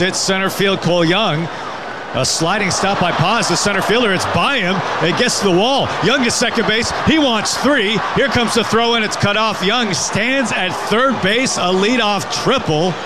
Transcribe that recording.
hits center field. Cole Young. A sliding stop by Paz, the center fielder. It's by him. It gets to the wall. Young is second base. He wants 3. Here comes the throw in. It's cut off. Young stands at third base. A leadoff triple.